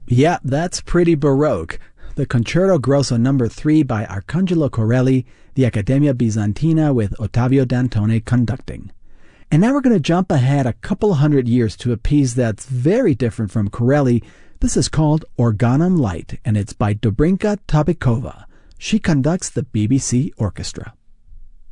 Yeah, that's pretty Baroque. The Concerto Grosso No. 3 by Arcangelo Corelli, the Accademia Bizantina with Ottavio Dantone conducting. And now we're going to jump ahead a couple hundred years to a piece that's very different from Corelli. This is called Organum Light, and it's by Dobrinka Tabikova. She conducts the BBC Orchestra.